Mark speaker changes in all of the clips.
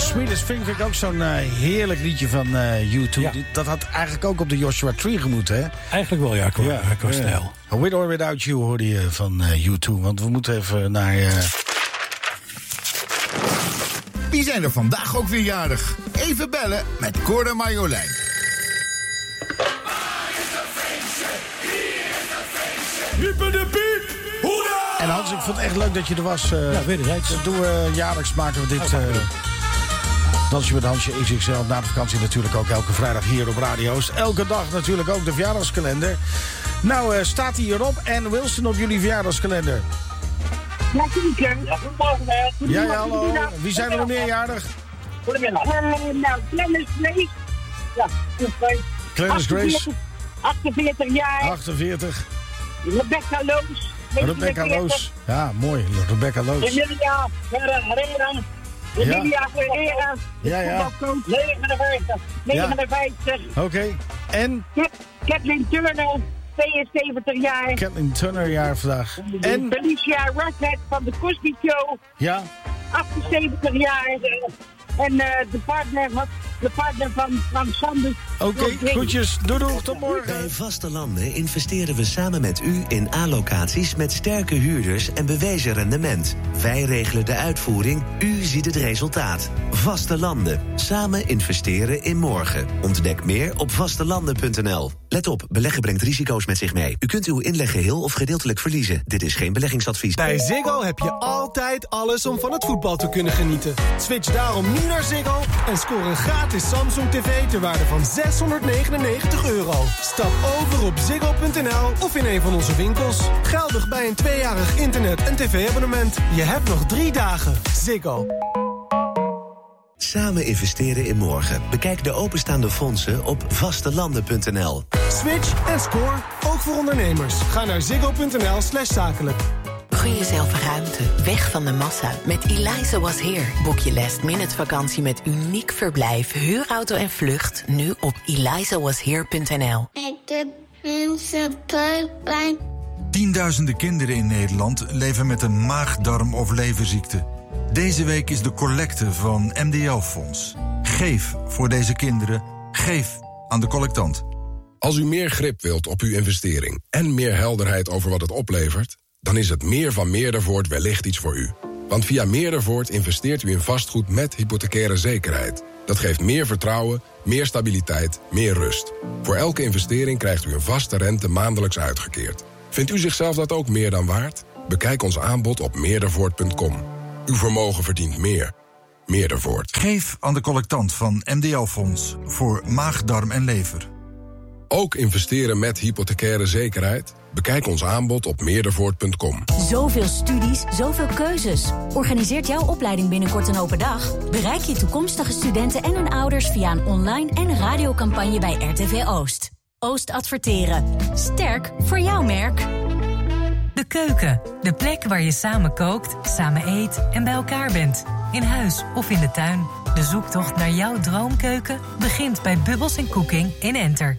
Speaker 1: Sweetest Thing vind ik ook zo'n heerlijk liedje van U2.
Speaker 2: Ja.
Speaker 1: Dat had eigenlijk ook op de Joshua Tree gemoeten, hè?
Speaker 2: Eigenlijk wel, ja, qua stijl.
Speaker 1: With or Without You hoorde je van U2. Want we moeten even naar...
Speaker 3: Wie zijn er vandaag ook weer jarig? Even bellen met Cor en Marjolein.
Speaker 1: En Hans, ik vond het echt leuk dat je er was.
Speaker 2: Ja, wederzijds.
Speaker 1: Dat doen we jaarlijks, maken we dit... Dansje met Hansje XXL. Na de vakantie natuurlijk ook elke vrijdag hier op radio's. Elke dag natuurlijk ook de verjaardagskalender. Nou, staat hij hierop. En Wilson op jullie verjaardagskalender.
Speaker 4: Ja, goedemorgen.
Speaker 1: Ja, hallo. Wie zijn er nog meer jarig?
Speaker 4: Goedemiddag. Clarence Grace. Ja,
Speaker 1: Clarence Grace.
Speaker 4: 48 jaar.
Speaker 1: 48.
Speaker 4: Rebecca Loos.
Speaker 1: Rebecca Loos. Ja, mooi. Rebecca Loos.
Speaker 4: Emilia Herrera. Emilia Herrera.
Speaker 1: Ja.
Speaker 4: 59.
Speaker 1: Oké. En?
Speaker 4: Kathleen Turner. 72 jaar.
Speaker 1: Kathleen Turner jaar vandaag. En?
Speaker 4: Felicia Rushhead van de Cosby Show.
Speaker 1: Ja.
Speaker 4: 78 jaar. En de partner van Frank Sanders.
Speaker 1: Oké, groetjes. Doei, tot morgen.
Speaker 5: Bij Vaste Landen investeren we samen met u in A-locaties met sterke huurders en bewezen rendement. Wij regelen de uitvoering, u ziet het resultaat. Vaste Landen. Samen investeren in morgen. Ontdek meer op vastelanden.nl. Let op, beleggen brengt risico's met zich mee. U kunt uw inleg geheel of gedeeltelijk verliezen. Dit is geen beleggingsadvies.
Speaker 6: Bij Ziggo heb je altijd alles om van het voetbal te kunnen genieten. Switch daarom nu naar Ziggo en scoor een gratis Samsung TV ter waarde van €699. Stap over op ziggo.nl of in een van onze winkels. Geldig bij een 2-jarig internet- en tv-abonnement. Je hebt nog 3 dagen. Ziggo.
Speaker 5: Samen investeren in morgen. Bekijk de openstaande fondsen op vastelanden.nl.
Speaker 6: Switch en score, ook voor ondernemers. Ga naar ziggo.nl/zakelijk.
Speaker 7: Gun jezelf ruimte, weg van de massa. Met Eliza Was Here boek je last-minute vakantie met uniek verblijf, huurauto en vlucht. Nu op elizawashere.nl.
Speaker 8: Tienduizenden kinderen in Nederland leven met een maag-darm- of leverziekte. Deze week is de collecte van MDL-fonds. Geef voor deze kinderen. Geef aan de collectant.
Speaker 9: Als u meer grip wilt op uw investering en meer helderheid over wat het oplevert, dan is het meer van Meerdervoort wellicht iets voor u. Want via Meerdervoort investeert u in vastgoed met hypothecaire zekerheid. Dat geeft meer vertrouwen, meer stabiliteit, meer rust. Voor elke investering krijgt u een vaste rente maandelijks uitgekeerd. Vindt u zichzelf dat ook meer dan waard? Bekijk ons aanbod op meerdervoort.com. Uw vermogen verdient meer. Meerdervoort.
Speaker 8: Geef aan de collectant van MDL-fonds voor maag, darm en lever.
Speaker 9: Ook investeren met hypothecaire zekerheid? Bekijk ons aanbod op meerdervoort.com.
Speaker 10: Zoveel studies, zoveel keuzes. Organiseert jouw opleiding binnenkort een open dag? Bereik je toekomstige studenten en hun ouders via een online en radiocampagne bij RTV Oost. Oost adverteren. Sterk voor jouw merk.
Speaker 11: De keuken. De plek waar je samen kookt, samen eet en bij elkaar bent. In huis of in de tuin. De zoektocht naar jouw droomkeuken begint bij Bubbles & Cooking in Enter.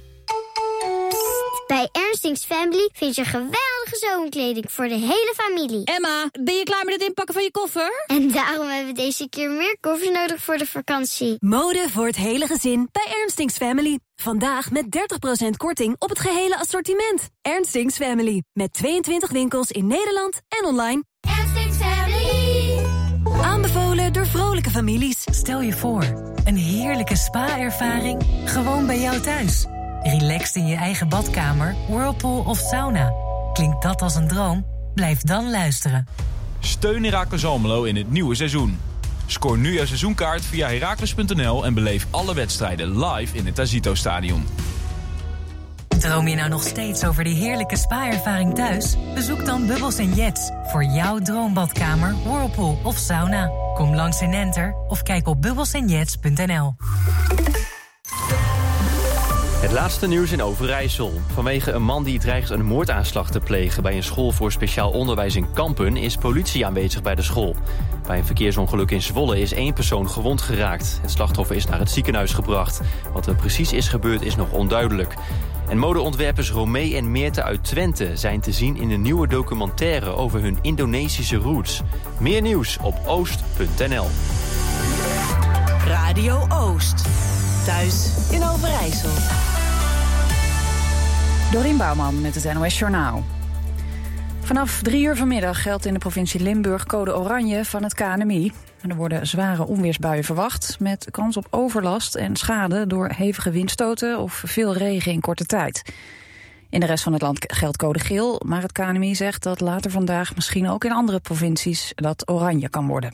Speaker 12: Bij Ernstings Family vind je geweldige zomerkleding voor de hele familie.
Speaker 13: Emma, ben je klaar met het inpakken van je koffer?
Speaker 12: En daarom hebben we deze keer meer koffers nodig voor de vakantie.
Speaker 10: Mode voor het hele gezin bij Ernstings Family. Vandaag met 30% korting op het gehele assortiment. Ernstings Family. Met 22 winkels in Nederland en online.
Speaker 12: Ernstings Family.
Speaker 10: Aanbevolen door vrolijke families.
Speaker 11: Stel je voor, een heerlijke spa-ervaring gewoon bij jou thuis. Relaxed in je eigen badkamer, whirlpool of sauna. Klinkt dat als een droom? Blijf dan luisteren.
Speaker 14: Steun Heracles Almelo in het nieuwe seizoen. Scoor nu jouw seizoenkaart via Heracles.nl en beleef alle wedstrijden live in het Azito-stadion.
Speaker 11: Droom je nou nog steeds over die heerlijke spa-ervaring thuis? Bezoek dan Bubbles & Jets voor jouw droombadkamer, whirlpool of sauna. Kom langs in Enter of kijk op bubbelsandjets.nl.
Speaker 15: Het laatste nieuws in Overijssel. Vanwege een man die dreigt een moordaanslag te plegen bij een school voor speciaal onderwijs in Kampen is politie aanwezig bij de school. Bij een verkeersongeluk in Zwolle is 1 persoon gewond geraakt. Het slachtoffer is naar het ziekenhuis gebracht. Wat er precies is gebeurd is nog onduidelijk. En modeontwerpers Romee en Meerte uit Twente zijn te zien in een nieuwe documentaire over hun Indonesische roots. Meer nieuws op oost.nl.
Speaker 7: Radio Oost. Thuis in Overijssel.
Speaker 16: Dorien Bouwman met het NOS Journaal. Vanaf 3 uur vanmiddag geldt in de provincie Limburg code oranje van het KNMI. Er worden zware onweersbuien verwacht met kans op overlast en schade door hevige windstoten of veel regen in korte tijd. In de rest van het land geldt code geel, maar het KNMI zegt dat later vandaag misschien ook in andere provincies dat oranje kan worden.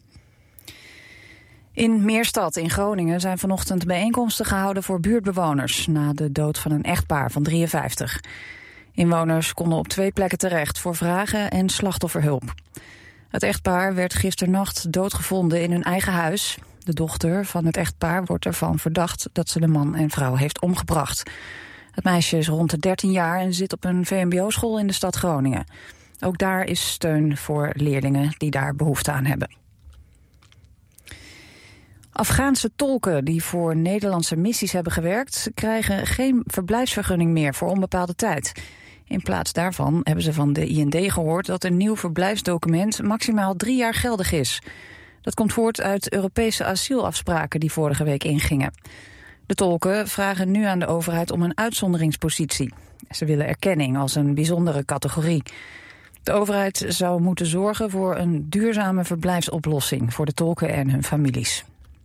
Speaker 16: In Meerstad in Groningen zijn vanochtend bijeenkomsten gehouden voor buurtbewoners na de dood van een echtpaar van 53. Inwoners konden op 2 plekken terecht voor vragen en slachtofferhulp. Het echtpaar werd gisternacht doodgevonden in hun eigen huis. De dochter van het echtpaar wordt ervan verdacht dat ze de man en vrouw heeft omgebracht. Het meisje is rond de 13 jaar en zit op een VMBO-school in de stad Groningen. Ook daar is steun voor leerlingen die daar behoefte aan hebben. Afghaanse tolken die voor Nederlandse missies hebben gewerkt krijgen geen verblijfsvergunning meer voor onbepaalde tijd. In plaats daarvan hebben ze van de IND gehoord dat een nieuw verblijfsdocument maximaal 3 jaar geldig is. Dat komt voort uit Europese asielafspraken die vorige week ingingen. De tolken vragen nu aan de overheid om een uitzonderingspositie. Ze willen erkenning als een bijzondere categorie. De overheid zou moeten zorgen voor een duurzame verblijfsoplossing voor de tolken en hun families.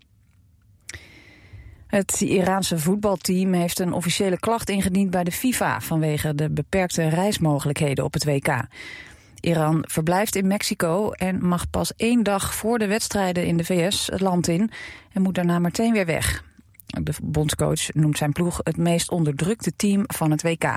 Speaker 16: Het Iraanse voetbalteam heeft een officiële klacht ingediend bij de FIFA vanwege de beperkte reismogelijkheden op het WK. Iran verblijft in Mexico en mag pas 1 dag voor de wedstrijden in de VS het land in en moet daarna meteen weer weg. De bondscoach noemt zijn ploeg het meest onderdrukte team van het WK.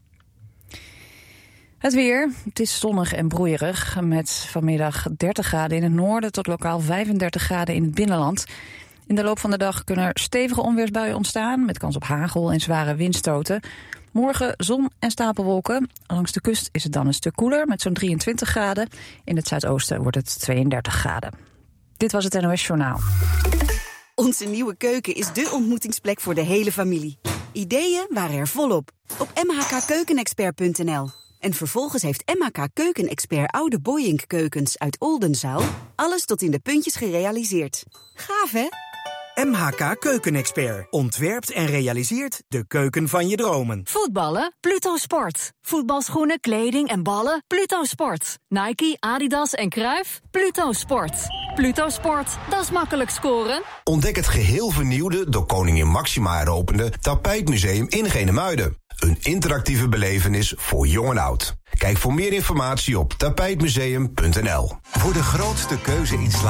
Speaker 16: Het weer, het is zonnig en broeierig met vanmiddag 30 graden in het noorden tot lokaal 35 graden in het binnenland. In de loop van de dag kunnen er stevige onweersbuien ontstaan met kans op hagel en zware windstoten. Morgen zon en stapelwolken. Langs de kust is het dan een stuk koeler met zo'n 23 graden. In het zuidoosten wordt het 32 graden. Dit was het NOS Journaal.
Speaker 17: Onze nieuwe keuken is dé ontmoetingsplek voor de hele familie. Ideeën waren er volop. Op mhkkeukenexpert.nl. En vervolgens heeft MHK Keukenexpert oude Boyink keukens uit Oldenzaal alles tot in de puntjes gerealiseerd. Gaaf, hè?
Speaker 18: MHK Keukenexpert ontwerpt en realiseert de keuken van je dromen.
Speaker 19: Voetballen? Pluto Sport. Voetbalschoenen, kleding en ballen? Pluto Sport. Nike, Adidas en Cruijff? Pluto Sport. Pluto Sport, dat is makkelijk scoren.
Speaker 20: Ontdek het geheel vernieuwde, door koningin Máxima heropende Tapijtmuseum in Genemuiden. Een interactieve belevenis voor jong en oud. Kijk voor meer informatie op tapijtmuseum.nl.
Speaker 21: Voor de grootste keuze in slaap